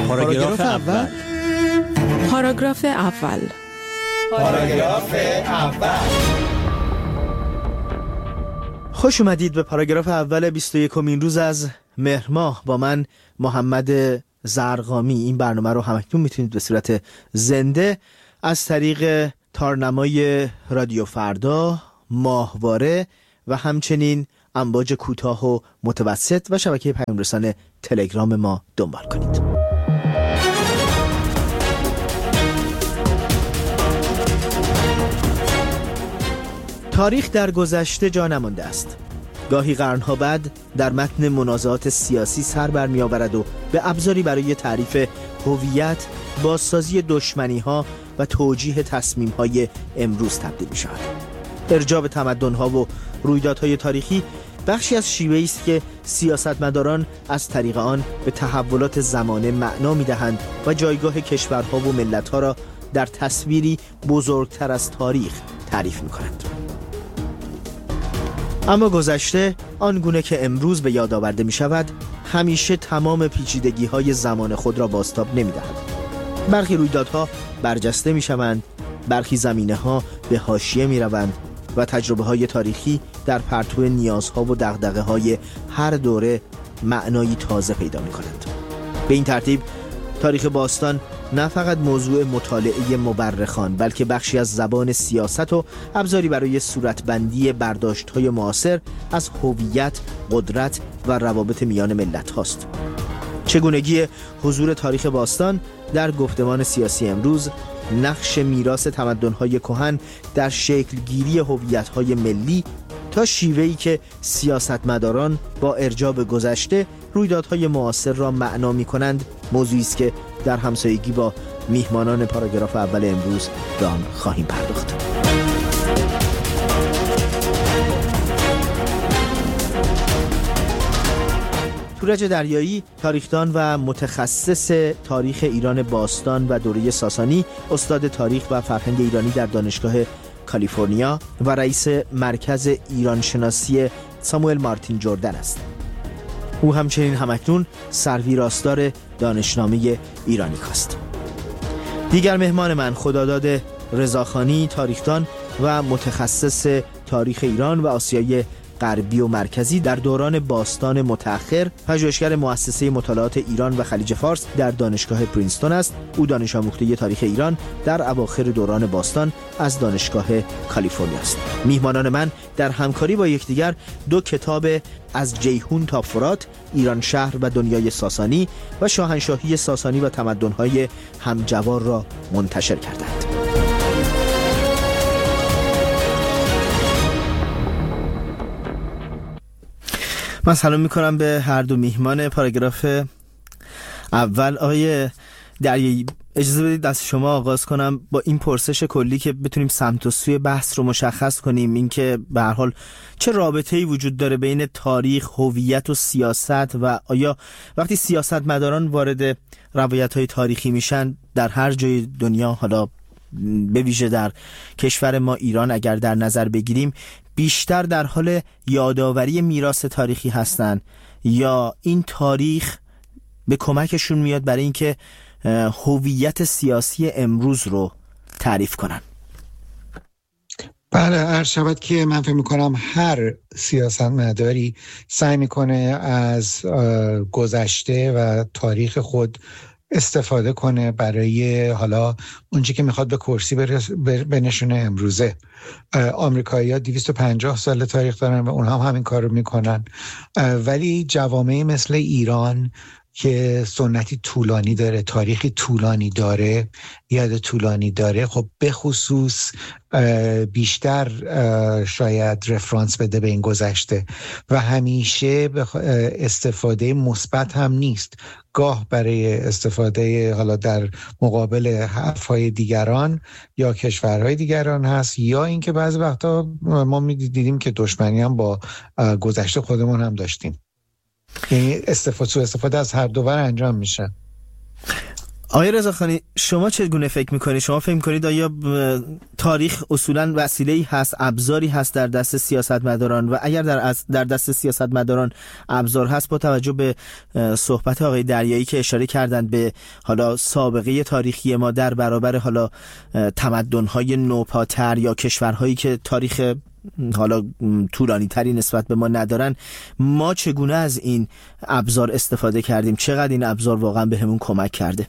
پاراگراف اول. پاراگراف اول. پاراگراف اول. خوش اومدید به پاراگراف اول 21مین روز از مهر ماه. با من محمد زرقامی. این برنامه رو همکنون میتونید به صورت زنده از طریق تارنمای رادیو فردا، ماهواره و همچنین امواج کوتاه و متوسط و شبکه پیام رسان تلگرام ما دنبال کنید. تاریخ در گذشته جا نمانده است. گاهی قرنها بعد در متن منازعات سیاسی سر برمی آورد و به ابزاری برای تعریف هویت، بازسازی دشمنی‌ها و توجیه تصمیم‌های امروز تبدیل می شود. ارجاع به تمدن‌ها و رویدادهای تاریخی بخشی از شیوه‌ای است که سیاستمداران از طریق آن به تحولات زمانه معنا می‌دهند و جایگاه کشورها و ملت‌ها را در تصویری بزرگتر از تاریخ تعریف می‌کنند. اما گذشته آنگونه که امروز به یاد آورده می‌شود، همیشه تمام پیچیدگی‌های زمان خود را بازتاب نمی‌دهد. برخی رویدادها برجسته می‌شوند، برخی زمینه‌ها به حاشیه می‌روند و تجربه‌های تاریخی در پرتو نیازها و دغدغه‌های هر دوره معنایی تازه پیدا می‌کنند. به این ترتیب تاریخ باستان نه فقط موضوع مطالعه مورخان، بلکه بخشی از زبان سیاست و ابزاری برای صورتبندی برداشت‌های معاصر از هویت، قدرت و روابط میان ملت‌هاست. چگونگی حضور تاریخ باستان در گفتمان سیاسی امروز، نقش میراث تمدن‌های کهن در شکلگیری هویت‌های ملی تا شیوهی که سیاستمداران با ارجاع به گذشته رویدادهای معاصر را معنا می‌کنند، موضوعی است که در همسایگی با میهمانان پاراگراف اول امروز به آن خواهیم پرداخت. تورج دریایی، تاریخدان و متخصص تاریخ ایران باستان و دوره ساسانی، استاد تاریخ و فرهنگ ایرانی در دانشگاه کالیفرنیا و رئیس مرکز ایران شناسی ساموئل مارتین جردن است. او همچنین همکنون سرویراستار دانشنامه ایرانیکاست. دیگر مهمان من خداداد رضاخانی، تاریخدان و متخصص تاریخ ایران و آسیای غربی و مرکزی در دوران باستان متأخر، پژوهشگر مؤسسه مطالعات ایران و خلیج فارس در دانشگاه پرینستون است. او دانش آموخته تاریخ ایران در اواخر دوران باستان از دانشگاه کالیفرنیا است. میهمانان من در همکاری با یکدیگر 2 کتاب از جیهون تا فرات، ایران شهر و دنیای ساسانی و شاهنشاهی ساسانی و تمدن‌های همجوار را منتشر کردند. من سلام میکنم به هر دو میهمان پاراگراف اول. آقای دریایی، اجازه بدید از شما آغاز کنم با این پرسش کلی که بتونیم سمت و سوی بحث رو مشخص کنیم. این که به هر حال چه رابطه‌ای وجود داره بین تاریخ، هویت و سیاست و آیا وقتی سیاستمداران وارد روایت‌های تاریخی میشن در هر جای دنیا، حالا به ویژه در کشور ما ایران اگر در نظر بگیریم، بیشتر در حال یادآوری میراث تاریخی هستن یا این تاریخ به کمکشون میاد برای اینکه هویت سیاسی امروز رو تعریف کنن؟ بله، عرض شود که من فکر میکنم هر سیاستمداری سعی میکنه از گذشته و تاریخ خود استفاده کنه برای حالا اونچه که میخواد به کرسی بنشونه امروزه. آمریکایی‌ها 250 سال تاریخ دارن و اونها هم همین کار رو میکنن، ولی جوامعی مثل ایران که سنتی طولانی داره، تاریخی طولانی داره، یاد طولانی داره، خب به خصوص بیشتر شاید رفرانس بده به این گذشته و همیشه استفاده مثبت هم نیست. گاه برای استفاده حالا در مقابل حرفهای دیگران یا کشورهای دیگران هست، یا اینکه بعضی وقتا ما دیدیم که دشمنی هم با گذشته خودمون هم داشتیم. یعنی استفاده از هر دو ور انجام میشه. آقای رضاخانی، شما چگونه فکر میکنید؟ شما فکر میکنید آیا تاریخ اصولا وسیله‌ای هست، ابزاری هست در دست سیاستمداران، و اگر در دست سیاستمداران ابزار هست، با توجه به صحبت آقای دریایی که اشاره کردند به حالا سابقه تاریخی ما در برابر حالا تمدن‌های نوپاتر یا کشورهایی که تاریخ حالا طولانی تری نسبت به ما ندارن، ما چگونه از این ابزار استفاده کردیم؟ چقدر این ابزار واقعا بهمون کمک کرده؟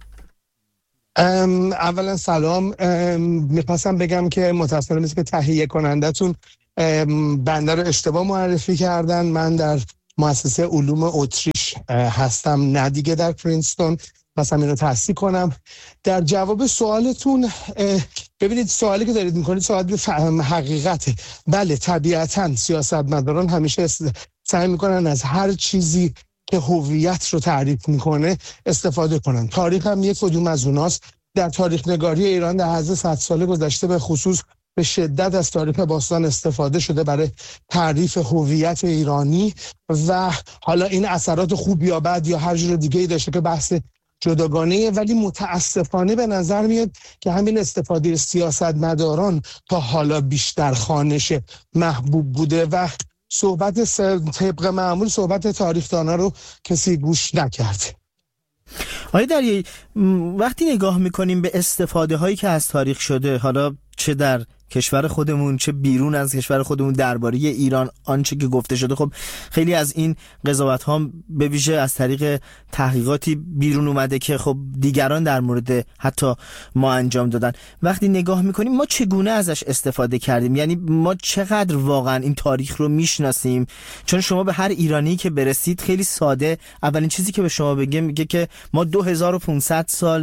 اولا سلام. میخواستم بگم که متاسفانه مثل که تهیه کنندتون بنده رو اشتباه معرفی کردن. من در مؤسسه علوم اتریش هستم، نه دیگه در پرینستون. خواستم این رو تصحیح کنم. در جواب سوالتون، ببینید سوالی که دارید میکنید سوال به حقیقته. بله طبیعتاً سیاستمداران همیشه سعی میکنن از هر چیزی که هویت رو تعریف میکنه استفاده کنن. تاریخ هم یک کدوم از اوناست. در تاریخ نگاری ایران در حد 100 سال گذشته به خصوص به شدت از تاریخ باستان استفاده شده برای تعریف هویت ایرانی، و حالا این اثرات خوب یا بد یا هر جور دیگه‌ای داشته که بحث جداگانه، ولی متاسفانه به نظر میاد که همین استفاده سیاستمداران تا حالا بیشتر خوانش محبوب بوده و صحبت طبق معمول صحبت تاریخ‌دانا رو کسی گوش نکرده. آقای دریایی، وقتی نگاه میکنیم به استفاده هایی که از تاریخ شده، حالا چه در کشور خودمون چه بیرون از کشور خودمون درباره ایران، آنچه که گفته شده، خب خیلی از این قضاوت ها به ویژه از طریق تحقیقاتی بیرون اومده که خب دیگران در مورد حتی ما انجام دادن. وقتی نگاه میکنیم ما چگونه ازش استفاده کردیم؟ یعنی ما چقدر واقعا این تاریخ رو میشناسیم؟ چون شما به هر ایرانی که برسید خیلی ساده اولین چیزی که به شما میگه که ما 2500 سال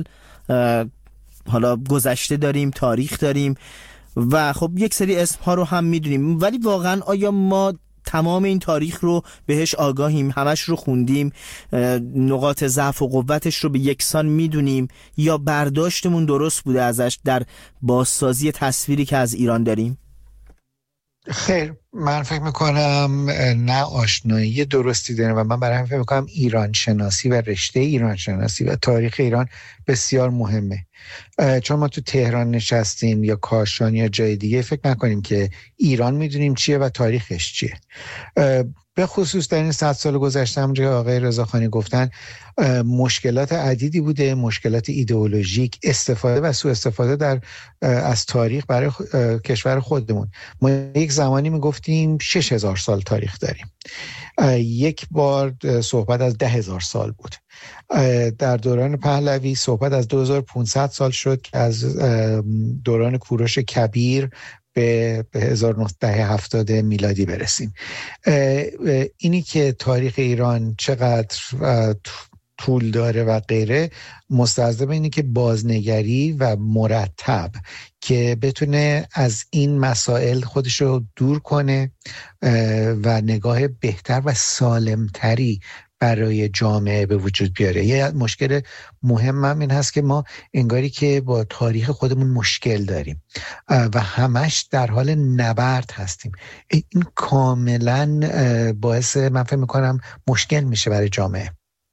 حالا گذشته داریم، تاریخ داریم و خب یک سری اسمها رو هم میدونیم، ولی واقعا آیا ما تمام این تاریخ رو بهش آگاهیم؟ همش رو خوندیم؟ نقاط ضعف و قوتش رو به یکسان میدونیم یا برداشتمون درست بوده ازش در بازسازی تصویری که از ایران داریم؟ خیر، من فکر میکنم نه آشنایی درستی داریم و من برای همین فکر میکنم ایران شناسی و رشته ایران شناسی و تاریخ ایران بسیار مهمه. چون ما تو تهران نشستیم یا کاشان یا جای دیگه، فکر نکنیم که ایران میدونیم چیه و تاریخش چیه. به خصوص در این 100 سال گذشته همونجا که آقای رضاخانی گفتن مشکلات عدیدی بوده، مشکلات ایدئولوژیک، استفاده و سوء استفاده از تاریخ برای کشور خودمون. ما یک زمانی میگفتیم 6000 سال تاریخ داریم، یک بار صحبت از 10,000 سال بود، در دوران پهلوی صحبت از 2500 سال شد که از دوران کوروش کبیر به 1970 میلادی برسیم. اینی که تاریخ ایران چقدر طول داره و غیره مستلزم اینه که بازنگری و مرتب که بتونه از این مسائل خودش رو دور کنه و نگاه بهتر و سالمتری برای جامعه به وجود بیاره. یه مشکل مهم هم این هست که ما انگاری که با تاریخ خودمون مشکل داریم و همش در حال نبرد هستیم. این کاملا باعث من فکر میکنم مشکل میشه برای جامعه.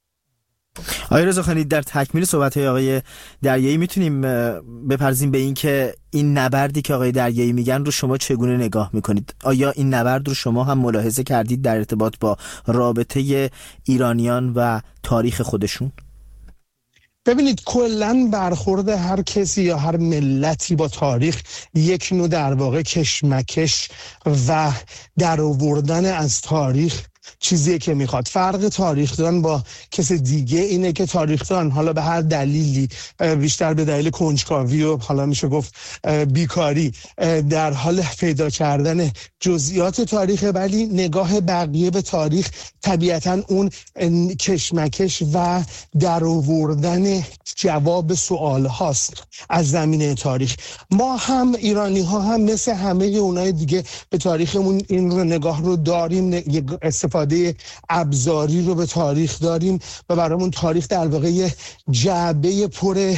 آقای رضاخانی، در تکمیل صحبت‌های آقای دریایی میتونیم بپرزیم به این که این نبردی که آقای دریایی میگن رو شما چگونه نگاه میکنید؟ آیا این نبرد رو شما هم ملاحظه کردید در ارتباط با رابطه ایرانیان و تاریخ خودشون؟ ببینید کلن برخورد هر کسی یا هر ملتی با تاریخ یک نوع در واقع کشمکش و درآوردن از تاریخ چیزیه که میخواد. فرق تاریخدان با کس دیگه اینه که تاریخدان حالا به هر دلیلی، بیشتر به دلیل کنجکاوی و حالا میشه گفت بیکاری، در حال پیدا کردن جزئیات تاریخ، ولی نگاه بقیه به تاریخ طبیعتاً اون کشمکش و درآوردن جواب سوال هاست از زمینه تاریخ. ما هم ایرانی ها هم مثل همه اونای دیگه به تاریخمون این نگاه رو داریم، استفاده استفاده ابزاری رو به تاریخ داریم و برامون تاریخ در واقع یه جعبه پر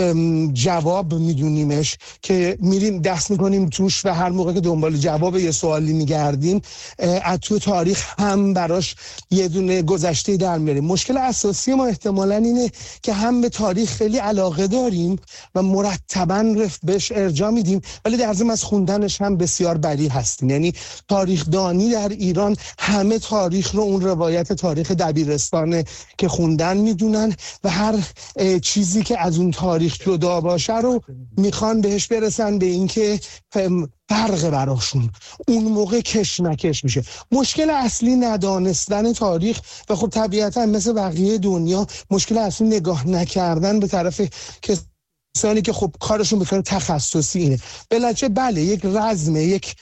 جواب میدونیمش که میریم دست میکنیم توش و هر موقع که دنبال جواب یه سوالی میگردیم از تو تاریخ هم براش یه دونه گذشته در میاریم. مشکل اساسی ما احتمالاً اینه که هم به تاریخ خیلی علاقه داریم و مرتباً بهش ارجاع میدیم، ولی در ضمن از خوندنش هم بسیار بری هستیم. یعنی تاریخ دانی در ایران همه تاریخ رو اون روایت تاریخ دبیرستان که خوندن میدونن و هر چیزی که از اون تاریخ جدا باشه رو میخوان بهش برسن به اینکه فرق براشون، اون موقع کشمکش میشه. مشکل اصلی ندانستن تاریخ و خب طبیعتا مثل بقیه دنیا مشکل اصلی نگاه نکردن به طرف کسانی که خب کارشون به طور تخصصی اینه. بلکه بله یک رزمه، یک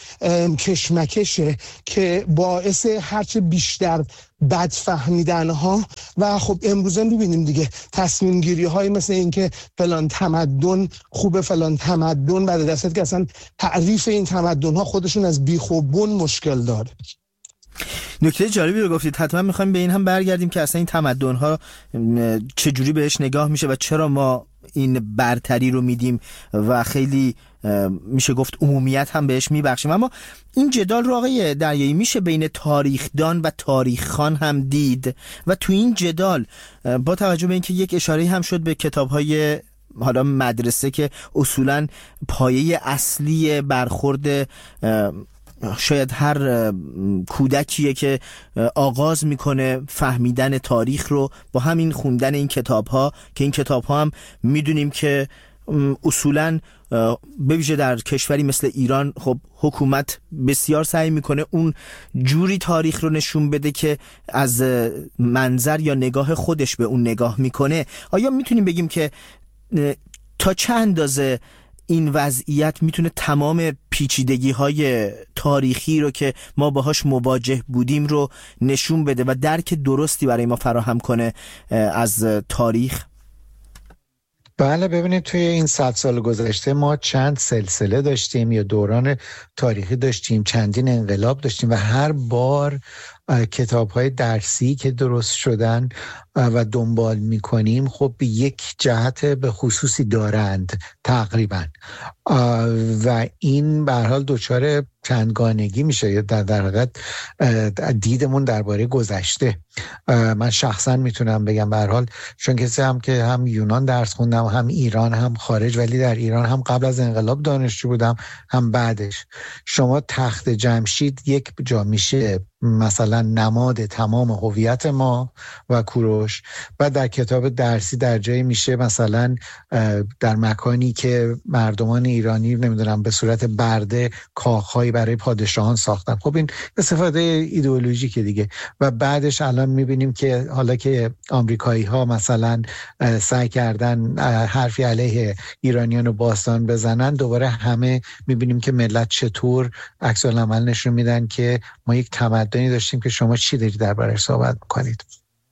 کشمکشه که باعث هرچه بیشتر بد فهمیدن ها و خب امروزه میبینیم دیگه تصمیم گیری های مثل این که فلان تمدن خوبه، فلان تمدن بعد دست که اصلا تعریف این تمدن ها خودشون از بیخ و بن مشکل داره. نکته جالبی رو گفتید. حتما میخوایم به این هم برگردیم که اصلا این تمدن ها چجوری بهش نگاه میشه و چرا ما این برتری رو میدیم و خیلی میشه گفت عمومیت هم بهش میبخشیم. اما این جدال رو آقای دریایی میشه بین تاریخدان و تاریخخوان هم دید و تو این جدال با توجه به اینکه یک اشاره هم شد به کتاب‌های حالا مدرسه که اصولاً پایه اصلی برخورد شاید هر کودکیه که آغاز میکنه فهمیدن تاریخ رو با همین خوندن این کتاب‌ها، که این کتاب‌ها هم میدونیم که اصولاً به ویژه در کشوری مثل ایران خب حکومت بسیار سعی میکنه اون جوری تاریخ رو نشون بده که از منظر یا نگاه خودش به اون نگاه میکنه. آیا میتونیم بگیم که تا چه اندازه این وضعیت میتونه تمام پیچیدگی‌های تاریخی رو که ما باهاش مواجه بودیم رو نشون بده و درک درستی برای ما فراهم کنه از تاریخ؟ بله، ببینید توی این 100 سال گذشته ما چند سلسله داشتیم یا دوران تاریخی داشتیم، چندین انقلاب داشتیم و هر بار کتاب‌های درسی که درست شدن و دنبال می‌کنیم خب یک جهت به خصوصی دارند تقریبا و این به هر حال دچار چندگانگی میشه یا در حقیقت دیدمون درباره گذشته. من شخصا میتونم بگم به هر حال چون کسی هم که هم یونان درس خوندم هم ایران هم خارج، ولی در ایران هم قبل از انقلاب دانشجو بودم هم بعدش. شما تخت جمشید یک جا میشه مثلا نماد تمام هویت ما و کوروش و در کتاب درسی در جایی میشه مثلا در مکانی که مردمان ایرانی نمیدونم به صورت برده کاخهایی برای پادشاهان ساختن. خب این استفاده ایدئولوژیکه دیگه. و بعدش الان میبینیم که حالا که آمریکایی ها مثلا سعی کردن حرفی علیه ایرانیان و باستان بزنن، دوباره همه میبینیم که ملت چطور عکس العمل نشون میدن که ما یک تمدنی داشتیم که شما چی دارید دربارش صحبت میکنید.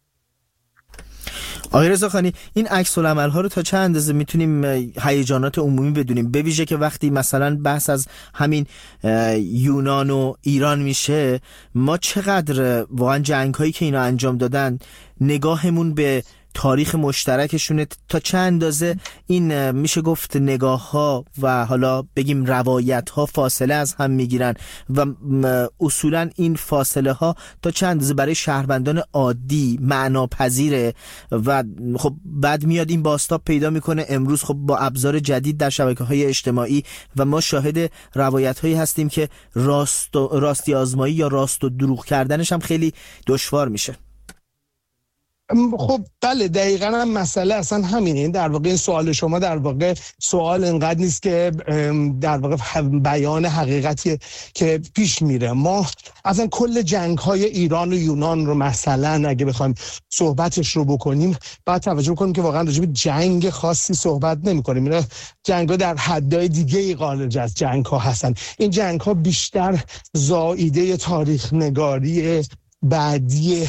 آقای رضاخانی، این عکس العمل ها رو تا چه اندازه میتونیم هیجانات عمومی بدونیم؟ به ویژه که وقتی مثلا بحث از همین یونان و ایران میشه، ما چقدر واقعا جنگ هایی که اینا انجام دادن نگاهمون به تاریخ مشترکشونه، تا چه اندازه این میشه گفت نگاه ها و حالا بگیم روایت ها فاصله از هم میگیرن و اصولا این فاصله ها تا چه اندازه برای شهروندان عادی معناپذیره و خب بعد میاد این بازتاب پیدا میکنه امروز خب با ابزار جدید در شبکه‌های اجتماعی و ما شاهد روایت هایی هستیم که راستی آزمایی یا راست و دروغ کردنش هم خیلی دشوار میشه. خب بله، دقیقاً هم مسئله اصلا همینه. در واقع این سوال شما در واقع سوال انقدر نیست که در واقع بیان حقیقتی که پیش میره. ما اصلا کل جنگ‌های ایران و یونان رو مثلا اگه بخوایم صحبتش رو بکنیم باید توجه کنیم که واقعا راجع به جنگ خاصی صحبت نمی‌کنیم. اینا جنگ‌ها در حدهای دیگه‌ای خارج از جنگ‌ها هستن. این جنگ‌ها بیشتر زائیده تاریخ نگاری بعدی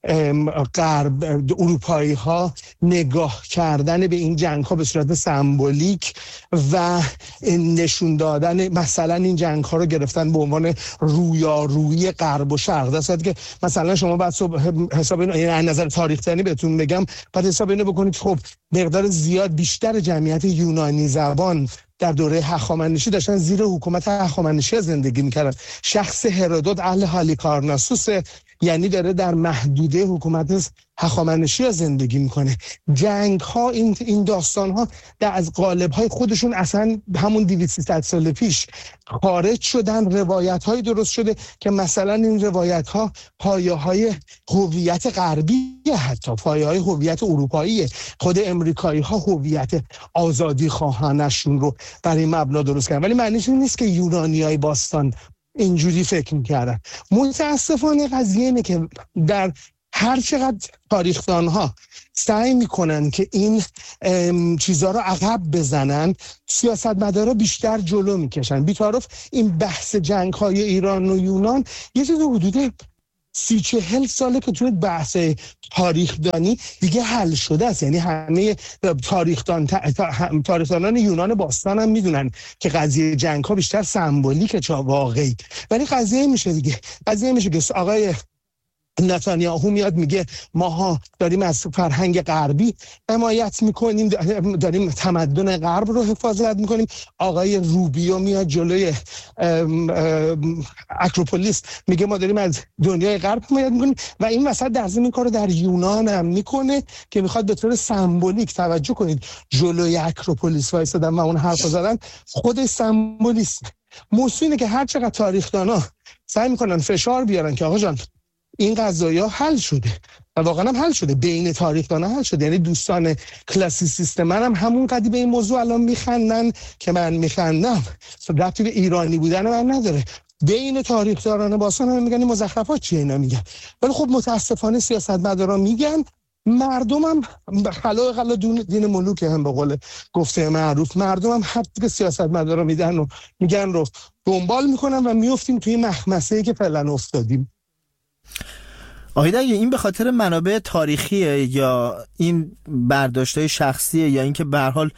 غرب اروپایی ها نگاه کردن به این جنگ ها به صورت سمبولیک و نشون دادن، مثلا این جنگ ها رو گرفتن به عنوان رویارویی غرب و شرق. در صورتی که مثلا شما بعد حساب اینو، یعنی از نظر تاریخ دانی بهتون بگم، بعد حساب اینو بکنید خب مقدار زیاد بیشتر جمعیت یونانی زبان در دوره هخامنشی داشتن زیر حکومت هخامنشی زندگی میکردن. شخص هرودوت اهل هالیکارناسوس، یعنی داره در محدوده حکومت هخامنشی زندگی میکنه. جنگ ها، این داستان ها از قالب های خودشون اصلا همون 200 سال پیش خارج شدن. روایت های درست شده که مثلا این روایت ها پایه های هویت غربی، حتی پایه های هویت اروپایی. خود امریکایی ها هویت آزادی خواهانشون رو برای مبنا درست کردن، ولی معنیش این نیست که یونانیای باستان اینجوری فکر میکردن. متاسفانه قضیه اینه که در هر چقدر تاریخدانها سعی میکنن که این چیزها رو عقب بزنن، سیاستمدارا بیشتر جلو میکشن. بی‌طرف این بحث جنگ های ایران و یونان یه چیز حدود 30-40 ساله که توی بحث تاریخدانی دیگه حل شده است. یعنی همه تاریخدانان یونان باستان هم میدونن که قضیه جنگ ها بیشتر سمبولیکه چه واقعی. ولی قضیه میشه که آقای نتانیاهو میاد میگه ماها داریم از فرهنگ غربی حمایت میکنیم، داریم تمدن غرب رو حفاظت میکنیم. آقای روبیو میاد جلوی اکروپولیس میگه ما داریم از دنیای غرب حمایت میکنیم، و این وسط در ضمن این کارو در یونان هم میکنه که میخواد به طور سمبولیک، توجه کنید، جلوی اکروپولیس وایسادن و اون حرفو زدن خود سمبولیسم. موضوعی که هر چقدر تاریخدانا سعی میکنن فشار بیارن که آقا جان این قضایا حل شده، و واقعا هم حل شده، بین تاریخدانا حل شده. یعنی دوستان کلاسیسیست منم همون قدی به این موضوع الان میخندن که من میخندم، ربطی به ایرانی بودن من نداره. بین تاریخدانان باستان هم میگن این مزخرفات چیه اینا میگن، ولی خب متاسفانه سیاستمدارا میگن، مردم هم خلا دین ملوک هم به قول گفته معروف، مردم هم حتی که سیاستمدارا میدن و میگن رو دنبال میکنن و میافتیم توی مخمسه‌ای که فعلا افتادیم. آقای این به خاطر منابع تاریخیه یا این برداشت‌های شخصیه، یا اینکه به هر حال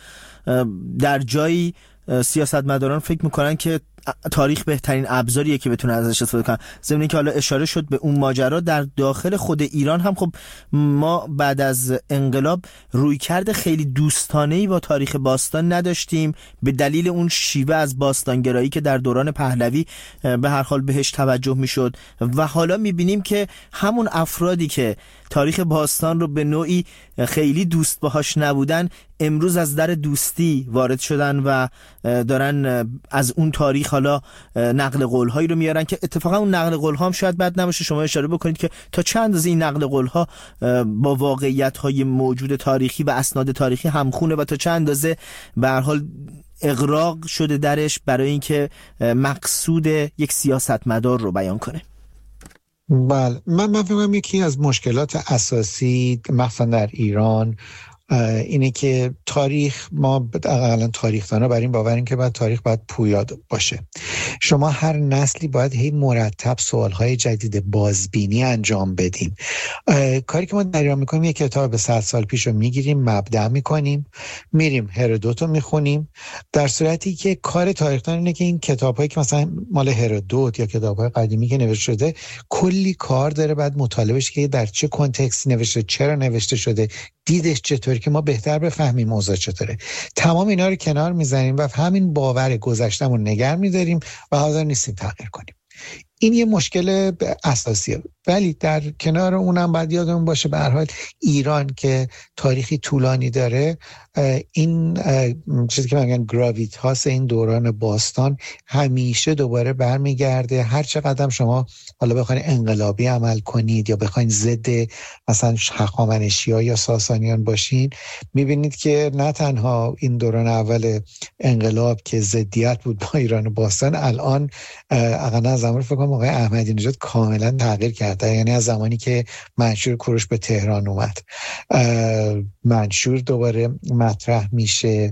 در جایی سیاستمداران فکر میکنن که تاریخ بهترین ابزاریه که بتونه ازش استفاده کنن؟ ضمن اینکه حالا اشاره شد به اون ماجرا، در داخل خود ایران هم خب ما بعد از انقلاب رویکرد خیلی دوستانه‌ای با تاریخ باستان نداشتیم به دلیل اون شیوه از باستانگرایی که در دوران پهلوی به هر حال بهش توجه میشد، و حالا میبینیم که همون افرادی که تاریخ باستان رو به نوعی خیلی دوست باهاش نبودن امروز از در دوستی وارد شدن و دارن از اون تاریخ حالا نقل قول‌هایی رو میارن که اتفاقا اون نقل قول‌ها هم شاید بد نباشه شما اشاره بکنید که تا چند اندازه این نقل قول‌ها با واقعیت‌های موجود تاریخی و اسناد تاریخی همخونه و تا چند اندازه به هر حال اغراق شده درش برای اینکه مقصود یک سیاستمدار رو بیان کنه. بله، من فکر می‌کنم یکی از مشکلات اساسی مثلا در ایران اینه که تاریخ، ما اقلا تاریخ‌دانا بر این باوریم که تاریخ باید پویا باشه. شما هر نسلی باید هی مرتب سوالهای جدید بازبینی انجام بدیم. کاری که ما در ایران میکنیم یک کتاب 100 سال پیش رو میگیریم، مبدأ میکنیم، میریم هرودوت رو میخونیم، در صورتی که کار تاریخ‌دان اینه که این کتاب‌هایی که مثلا مال هرودوت یا کتاب‌های قدیمی که نوشته شده کلی کار داره، بعد مطالعه بشه که در چه کنتکستی نوشته، چرا نوشته شده، دیدش چطوری که ما بهتر بفهمیم موضوع چطوره. تمام اینا رو کنار میزنیم و همین باور گذشته‌مون نگه می‌داریم و حاضر نیستیم تغییر کنیم. این یه مشکل اساسیه. ولی در کنار اونم باید یادمون باشه به هر حال ایران که تاریخی طولانی داره، این چیزی که میگن گراویتاس این دوران باستان همیشه دوباره برمیگرده. هر چقدر شما حالا بخواید انقلابی عمل کنید یا بخواید ضد مثلا هخامنشی‌ها یا ساسانیان باشین، میبینید که نه تنها این دوران اول انقلاب که ضدیت بود با ایران باستان، الان اقلا از امر فکر کنم هم آقای احمدی نژاد کاملا تغییر کرده. یعنی از زمانی که منشور کوروش به تهران اومد، منشور دوباره مطرح میشه،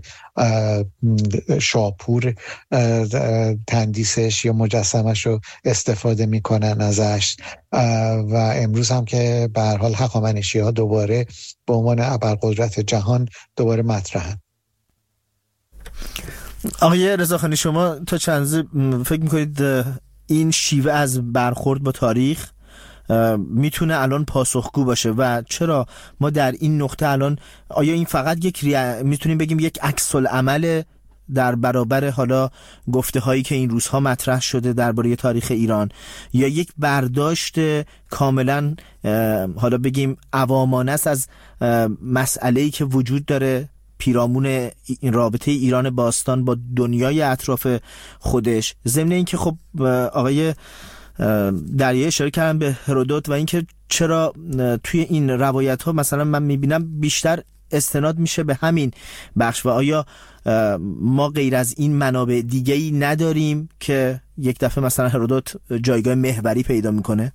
شاپور تندیسش یا مجسمش رو استفاده میکنن ازش، و امروز هم که به هر حال هخامنشی‌ها دوباره به عنوان ابرقدرت جهان دوباره مطرحن. آقای رضاخانی، شما تا چند فکر میکنید این شیوه از برخورد با تاریخ میتونه الان پاسخگو باشه و چرا ما در این نقطه الان، آیا این فقط میتونیم بگیم یک عکس العمل در برابر حالا گفته هایی که این روزها مطرح شده درباره تاریخ ایران، یا یک برداشت کاملا حالا بگیم عوامانه است از مسئله‌ای که وجود داره پیرامون این رابطه ایران باستان با دنیای اطراف خودش؟ ضمن اینکه خب آقای دریایی اشاره کردن به هرودوت و اینکه چرا توی این روایت ها مثلا من میبینم بیشتر استناد میشه به همین بخش، و آیا ما غیر از این منابع دیگه‌ای نداریم که یک دفعه مثلا هرودوت جایگاه محوری پیدا میکنه؟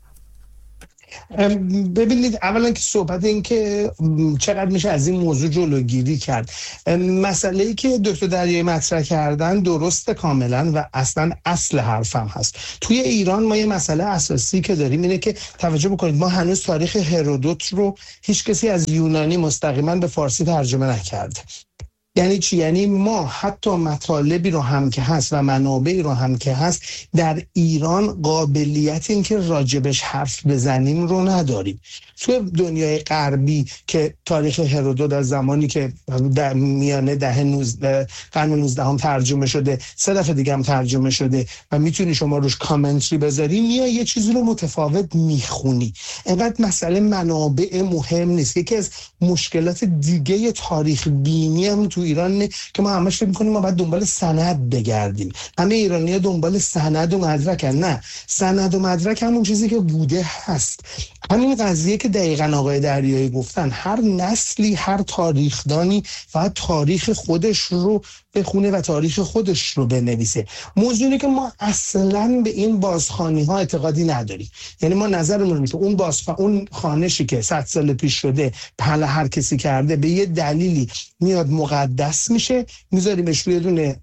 ببینید، اولا که صحبت این که چقدر میشه از این موضوع جلوگیری کرد، مسئله‌ای که دکتر دریایی مطرح کردن درسته کاملا و اصل حرفم هست. توی ایران ما یه مسئله اساسی که داریم اینه که توجه بکنید، ما هنوز تاریخ هرودوت رو هیچ کسی از یونانی مستقیما به فارسی ترجمه نکرده. یعنی چی؟ یعنی ما حتی مطالبی رو هم که هست و منابعی رو هم که هست در ایران قابلیت این که راجبش حرف بزنیم رو نداریم. توی دنیای غربی که تاریخ هرودوت از زمانی که میانه قرن 19 هم ترجمه شده، 3 دفعه دیگه هم ترجمه شده و میتونی شما روش کامنتری بذاری، میای یه چیزی رو متفاوت میخونی. اینقدر مسئله منابع مهم نیست. یکی از مشکلات دیگه تاریخ بینی هم تو ایران که ما همش فکر می‌کنیم ما باید دنبال سند بگردیم. همه ایرانی‌ها دنبال سند و مدرکن. نه، سند و مدرک همون چیزی که بوده هست. همین قضیه که دقیقاً آقای دریایی گفتن، هر نسلی، هر تاریخدانی فقط تاریخ خودش رو بخونه و تاریخ خودش رو بنویسه. موضوعی که ما اصلاً به این بازخوانی ها اعتقادی نداریم. یعنی ما نظرمون اینه که اون خوانشی که 100 سال پیش شده حالا هر کسی کرده به یه دلیلی میاد مقدس میشه، میذاریمش روی دونه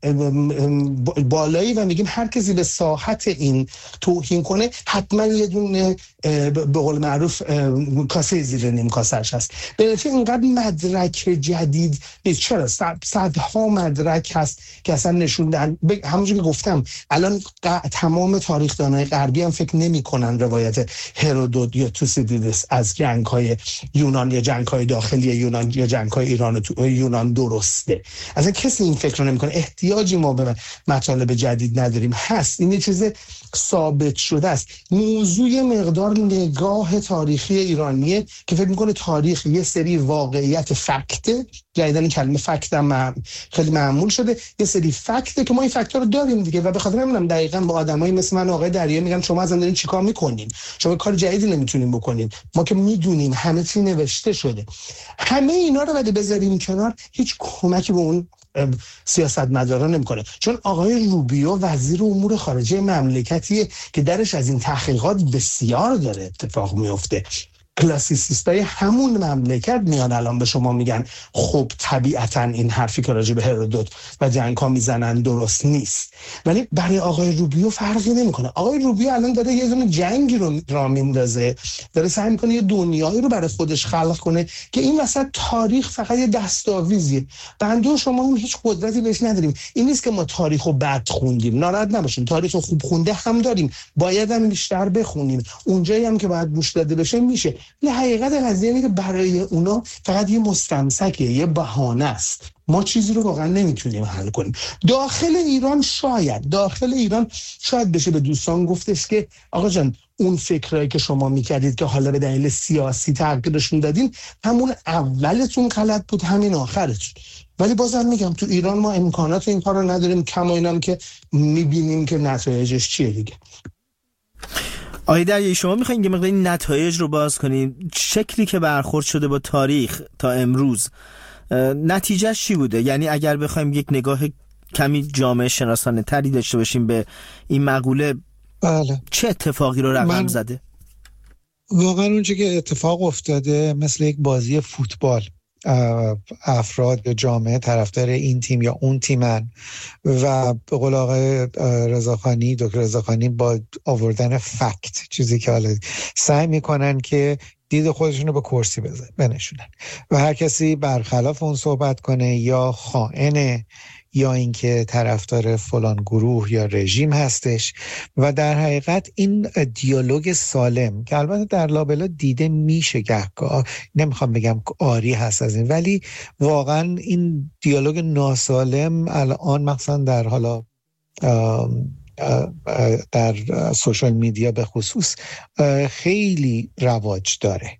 بالایی و میگیم هر کسی به ساحت این توهین کنه حتما یه دونه به قول معروف کاسه زیر نیم کاسه‌اش هست. به نتیجه اینقدر مدرک جدید نیست. چرا؟ صدها مدرک هست که اصلا نشوندن. همونجور که گفتم الان تمام تاریخ‌دانای غربی هم فکر نمی‌کنن روایت هرودوت یا توسیدیدس از جنگ‌های یونان یا جنگ‌های داخلی یونان یا جنگ‌های ایران و یونان درسته. اصلا کسی این فکر رو نمی‌کنه. احتیاجی ما به مطالب جدید نداریم. هست این چیز ثابت شده است. موضوع مقدار نگاه تاریخی ایرانیه که فکر میکنه تاریخ یه سری واقعیت فکته. جدیدن این کلمه فکت هم خیلی معمول شده. یه سری فکته که ما این فکت‌ها رو داریم دیگه و به خاطر همینم دقیقاً با آدمایی مثل من آقای دریایی میگن شما اصلا دارین چیکار میکنین؟ شما کار جدیدی نمیتونین بکنین. ما که میدونیم همه چی نوشته شده. همه اینا رو ولی بذاریم کنار، هیچ کمکی به اون سیاستمداران نمیکنه. چون آقای روبیو وزیر امور خارجه مملکتیه که درش از این تحقیقات بسیار داره اتفاق میفته. کلاسیسیستای همون مملکت میان الان به شما میگن خب طبیعتا این حرفی که راجع به هرودوت و جنگ‌ها میزنن درست نیست. ولی برای آقای روبیو فرقی نمیکنه. آقای روبیو الان داره یه دونه جنگی رو راه میندازه، داره سعی میکنه یه دنیایی رو برای خودش خلق کنه که این وسط تاریخ فقط یه دستاویزیه. بنده و شما هم هیچ قدرتی بهش نداریم. این نیست که ما تاریخو بد خوندیم، ناراحت نباشین، تاریخ خوب خونده هم داریم، باید هم بیشتر بخونیم. اونجایی هم که باید گوش داده بشه میشه. نه، حقیقت قضیه اینه که برای اونا فقط یه مستمسکه، یه بهانه است. ما چیزی رو واقعا نمیتونیم حل کنیم. داخل ایران شاید بشه به دوستان گفتش که آقا جان اون فکرایی که شما میکردید که حالا به دلیل سیاسی تغییرشون دادین، همون اولتون غلط بود، همین آخرتون. ولی بازم میگم تو ایران ما امکانات این کار رو نداریم، کما اینم که میبینیم که نتایجش چیه دیگه. آقای دریایی، شما میخواین که مقداری نتایج رو باز کنید، شکلی که برخورد شده با تاریخ تا امروز نتیجهش چی بوده؟ یعنی اگر بخوایم یک نگاه کمی جامعه شناسانه تری داشته باشیم به این مقوله، بله. چه اتفاقی رو رقم زده؟ واقعا اونچه که اتفاق افتاده مثل یک بازی فوتبال، افراد یا جامعه طرفدار این تیم یا اون تیمن و به قول آقای رضاخانی، دکتر رضاخانی، با آوردن فکت، چیزی که حالا سعی میکنن که دید خودشون رو به کرسی بنشونن و هر کسی برخلاف اون صحبت کنه یا خائنه یا اینکه طرفدار فلان گروه یا رژیم هستش. و در حقیقت این دیالوگ سالم که البته در لابلا دیده میشه گهگاه، نمیخوام بگم عاری هست از این، ولی واقعا این دیالوگ ناسالم الان مثلا در حالا در سوشال میدیا به خصوص خیلی رواج داره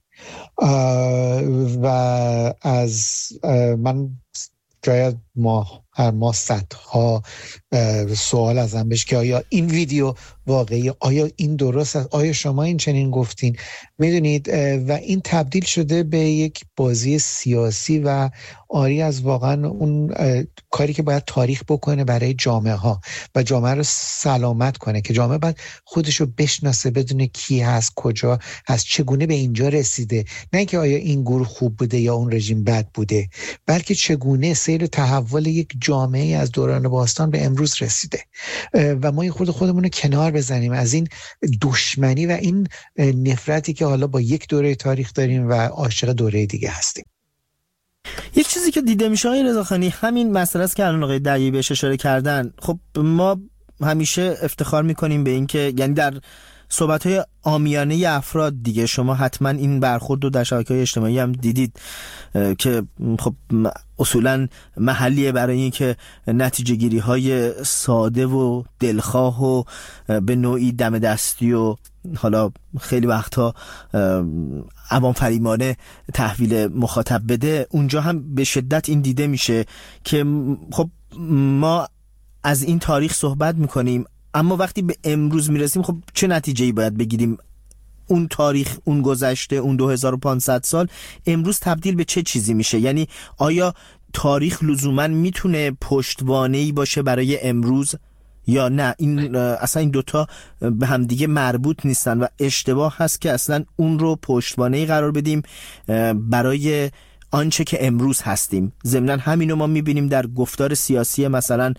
و از من شاید هر ماه صدها سوال ازم بشه که آیا این ویدیو واقعی، آیا این درست است، آیا شما این چنین گفتین، میدونید، و این تبدیل شده به یک بازی سیاسی و عاری از واقعا اون کاری که باید تاریخ بکنه برای جامعه ها و جامعه رو سلامت کنه، که جامعه باید خودش رو بشناسه، بدونه کی هست، کجا هست، چگونه به اینجا رسیده، نه که آیا این گروه خوب بوده یا اون رژیم بد بوده، بلکه چگونه سیر تحول یک جامعه از دوران باستان به امروز رسیده و ما خودمون رو کنار بزنیم از این دشمنی و این نفرتی که حالا با یک دوره تاریخ داریم و عاشق دوره دیگه هستیم. یک چیزی که دیده میشه آقای رضاخانی همین مسئله است که الان آقای دعیی بهش اشاره کردن. خب ما همیشه افتخار میکنیم به این که یعنی در صحبت‌های عامیانه افراد دیگه، شما حتما این برخورد رو در شبکه‌های اجتماعی هم دیدید که خب اصولاً محلیه برای این که نتیجه گیری‌های ساده و دلخواه و به نوعی دم دستی و حالا خیلی وقتها عوام فریبانه تحویل مخاطب بده، اونجا هم به شدت این دیده میشه که خب ما از این تاریخ صحبت میکنیم، اما وقتی به امروز میرسیم خب چه نتیجه‌ای باید بگیریم؟ اون تاریخ، اون گذشته، اون 2500 سال امروز تبدیل به چه چیزی میشه؟ یعنی آیا تاریخ لزوما میتونه پشتوانه‌ای باشه برای امروز یا نه؟ این اصلا این دوتا به هم دیگه مربوط نیستن و اشتباه هست که اصلا اون رو پشتوانه‌ای قرار بدیم برای آنچه که امروز هستیم. ضمناً همینو ما میبینیم در گفتار سیاسی مثلا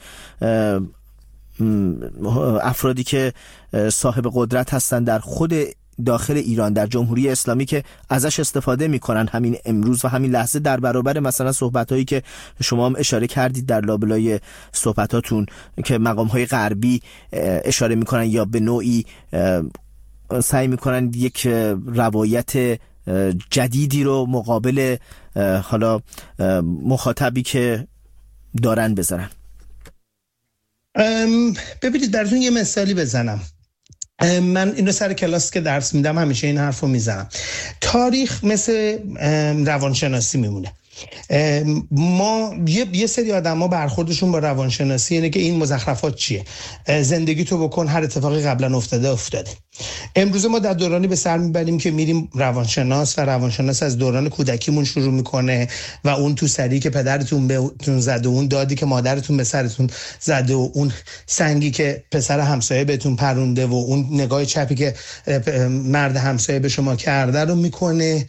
افرادی که صاحب قدرت هستن در خود داخل ایران، در جمهوری اسلامی، که ازش استفاده میکنن همین امروز و همین لحظه در برابر مثلا صحبتایی که شما هم اشاره کردید در لابلای صحبتاتون که مقامهای غربی اشاره میکنن یا به نوعی سعی میکنن یک روایت جدیدی رو مقابل حالا مخاطبی که دارن بذارن. ببینید براتون یه مثالی بزنم. من اینو سر کلاس که درس میدم همیشه این حرفو میزنم. تاریخ مثل روانشناسی میمونه. ما یه سری آدم‌ها برخوردشون با روانشناسی اینه که این مزخرفات چیه، زندگی تو بکن، هر اتفاقی قبلا افتاده. امروز ما در دورانی به سر میبریم که میریم روانشناس و روانشناس از دوران کودکیمون شروع میکنه و اون تو سری که پدرتون بهتون زده، اون دادی که مادرتون به سرتون زده و اون سنگی که پسر همسایه بهتون پرونده و اون نگاه چپی که مرد همسایه به شما کرده رو میکنه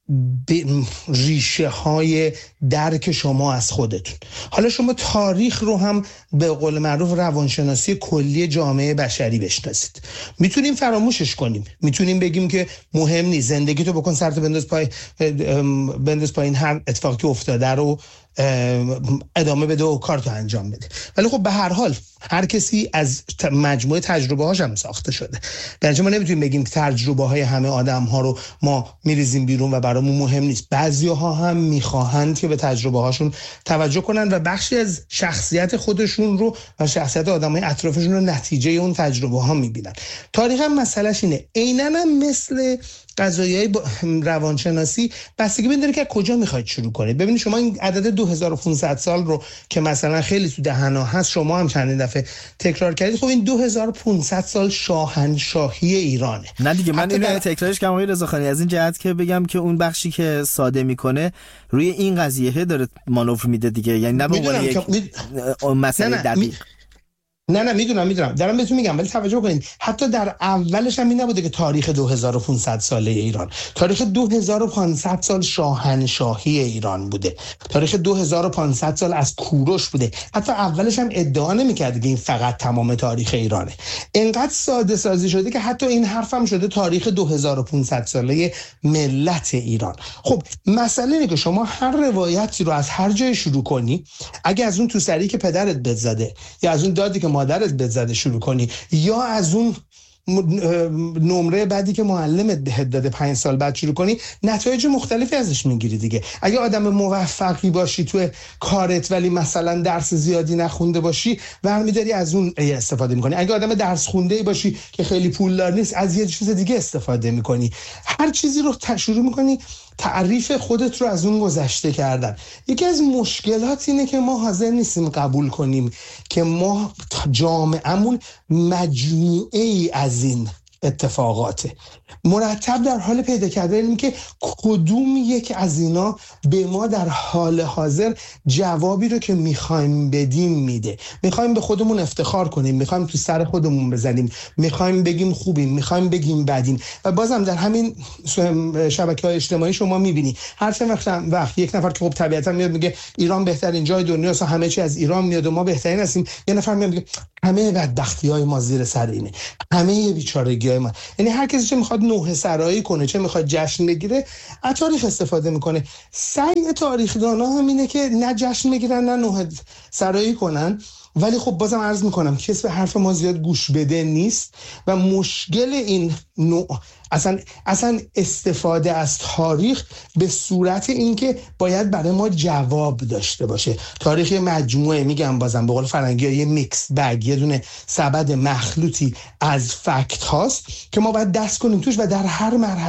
ریشه های درک شما از خودتون. حالا شما تاریخ رو هم به قول معروف روانشناسی کلی جامعه بشری بشناسید. میتونیم فراموشش کنیم، میتونیم بگیم که مهم نیست، زندگی تو بکن، سرتو بنداز پایین، هر اتفاقی که افتاده رو ادامه بده و کارتو انجام بده. ولی خب به هر حال هر کسی از مجموعه تجربه هاش هم ساخته شده. برای ما نمیتونیم بگیم که تجربه های همه آدم ها رو ما میریزیم بیرون و برامون مهم نیست. بعضی‌ها هم میخواهند که به تجربه هاشون توجه کنن و بخشی از شخصیت خودشون رو و شخصیت آدمای اطرافشون رو نتیجه اون تجربه ها میبینن. تاریخ هم مسئلهش اینه. عیناً هم مثل قضایای روانشناسی بستگی می‌داره که کجا میخواید شروع کنید. ببینید شما این عدد 2500 سال رو که مثلا خیلی تو دهنا هست، شما هم چندین دفعه تکرار کردید. خب این 2500 سال شاهنشاهی ایرانه. نه دیگه من اینو تکرارش کردم آقای رضاخانی از این جهت که بگم که اون بخشی که ساده میکنه روی این قضیه داره مانور میده دیگه، یعنی نه به عنوان یک مسئله دقیق. نه میدونم دارم بهتون میگم، ولی توجه کنید حتی در اولش هم این نبوده که تاریخ 2500 ساله ایران، تاریخ 2500 سال شاهنشاهی ایران بوده، تاریخ 2500 سال از کوروش بوده. حتی اولش هم ادعا نمی‌کرد که این فقط تمام تاریخ ایرانه. اینقدر ساده سازی شده که حتی این حرف هم شده تاریخ 2500 ساله ملت ایران. خب مسئله اینه که شما هر روایتی رو از هر جای شروع کنی، اگه از اون تو سری که پدرت بهت زده، یا از اون دادی که مادرت بهت زده شروع کنی، یا از اون نمره بعدی که معلمت بهت داده 5 سال بعد شروع کنی، نتایج مختلفی ازش میگیری دیگه. اگه آدم موفقی باشی تو کارت ولی مثلا درس زیادی نخونده باشی، برمی‌داری از اون استفاده میکنی. اگه آدم درس خونده باشی که خیلی پولدار نیست، از یه چیز دیگه استفاده میکنی. هر چیزی رو شروع میکنی تعریف خودت رو از اون گذشته کردن. یکی از مشکلات اینه که ما حاضر نیستیم قبول کنیم که ما جامعه‌مون مجموعه ای از این اتفاقاته، مرتب در حال پیدا کردن این که کدوم یک از اینا به ما در حال حاضر جوابی رو که میخوایم بدیم میده. میخوایم به خودمون افتخار کنیم، میخوایم تو سر خودمون بزنیم، میخوایم بگیم خوبیم، میخوایم بگیم بدیم. و بازم در همین شبکه‌های اجتماعی شما میبینی هر چند وقت یک نفر که خب طبیعتا میاد میگه ایران بهترین جای دنیاست، همه چی از ایران میاد و ما بهترین هستیم، یه نفر میاد میگه همه بدبختی‌های ما زیر سر اینه، همه بیچارگی‌های ما. یعنی هر کسی چه میخواد نوحه سرایی کنه، چه میخواد جشن بگیره، از تاریخ استفاده میکنه. سعی تاریخ‌دانا همینه که نه جشن بگیرن نه نوحه سرایی کنن. ولی خب بازم عرض میکنم کسی به حرف ما زیاد گوش بده نیست و مشکل این نوع اصلا استفاده از تاریخ به صورت اینکه باید برای ما جواب داشته باشه. تاریخ مجموعه، میگم بازم به قول فرنگی‌ها یه میکس بگ، یه دونه سبد مخلوطی از فکت هاست که ما باید دست کنیم توش و در هر مرحله